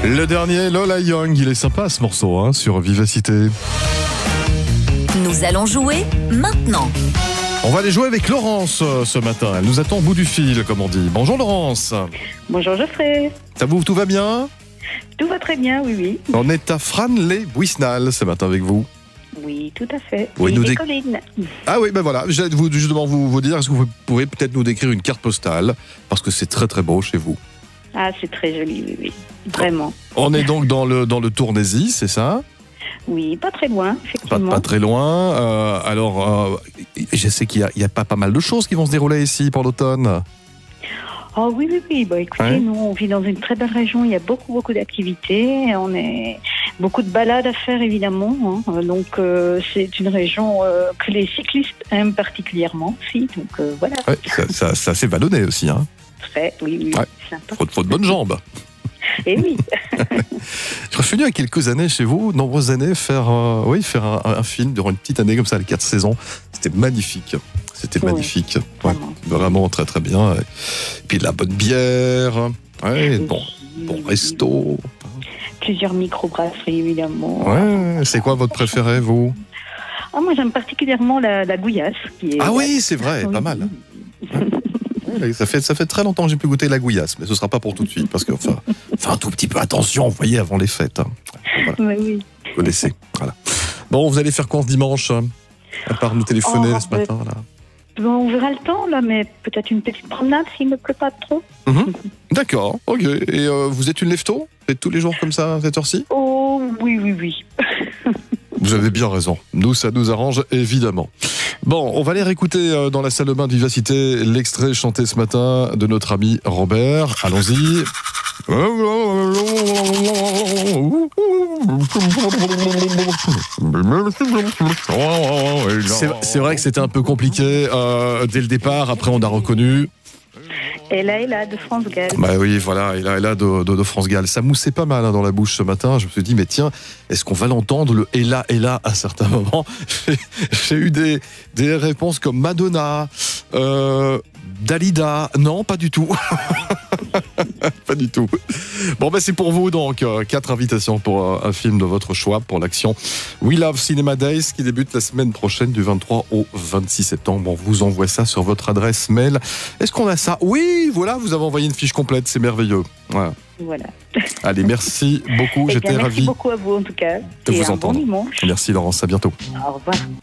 Le dernier, Lola Young, il est sympa ce morceau hein, sur Vivacité. Nous allons jouer maintenant. On va aller jouer avec Laurence ce matin. Elle nous attend au bout du fil, comme on dit. Bonjour Laurence. Bonjour Geoffrey. Tout va bien? Tout va très bien, oui. On est à Fran-les-Buisnal ce matin avec vous. Oui, tout à fait. Oui, et Colline. Ah oui, ben voilà. J'allais justement vous dire, est-ce que vous pourrez peut-être nous décrire une carte postale? Parce que c'est très très beau chez vous. Ah, c'est très joli, oui. Vraiment. On est donc dans le Tournaisis, c'est ça? Oui, pas très loin, effectivement. Pas très loin. Je sais qu'il y a pas mal de choses qui vont se dérouler ici pour l'automne. Oh oui. Bah, écoutez, Ouais. nous, on vit dans une très belle région. Il y a beaucoup d'activités. On est beaucoup de balades à faire, évidemment. Hein. Donc, c'est une région que les cyclistes aiment particulièrement aussi. Donc, voilà. Ouais, ça s'est vallonné aussi. Hein. Très, oui. Ouais. Sympa. Faut de bonnes jambes. Et oui. Je suis venu il y a quelques années chez vous, nombreuses années, faire un film durant une petite année comme ça, les 4 saisons. C'était magnifique. Magnifique. Ouais, vraiment très très bien. Et puis de la bonne bière. Ouais, bon resto. Plusieurs microbrasseries, évidemment. Ouais, c'est quoi votre préféré, vous? Ah, moi, j'aime particulièrement la gouillasse. Qui est... Ah oui, c'est vrai, pas mal. Ouais, ça fait très longtemps que j'ai pu goûter la gouillasse, mais ce sera pas pour tout de suite, parce que enfin un tout petit peu attention, vous voyez, avant les fêtes. Hein. Voilà. Oui. Vous connaissez. Voilà. Bon, vous allez faire quoi ce dimanche? À part nous téléphoner ce matin, là. Bon, on verra le temps, là, mais peut-être une petite promenade s'il ne pleut pas trop. D'accord, ok. Et vous êtes une lève-tôt? Vous faites tous les jours comme ça, à cette heure-ci? Oh, oui. Vous avez bien raison. Nous, ça nous arrange, évidemment. Bon, on va aller réécouter dans la salle de bain de Vivacité l'extrait chanté ce matin de notre ami Robert. Allons-y. C'est vrai que c'était un peu compliqué dès le départ. Après, on a reconnu. Et là, de France Gall. Bah oui, voilà, et là de France Gall. Ça moussait pas mal dans la bouche ce matin. Je me suis dit, mais tiens, est-ce qu'on va l'entendre le et là à certains moments? J'ai eu des réponses comme Madonna, Dalida. Non, pas du tout. Pas du tout. Bon, c'est pour vous donc 4 invitations pour un film de votre choix pour l'action We Love Cinema Days qui débute la semaine prochaine du 23 au 26 septembre. On vous envoie ça sur votre adresse mail. Est-ce qu'on a ça? Oui, voilà, vous avez envoyé une fiche complète, c'est merveilleux. Voilà. Allez, merci beaucoup, j'étais ravi. Merci beaucoup à vous en tout cas. De et vous un entendre. Bon dimanche. Merci Laurence, à bientôt. Au revoir.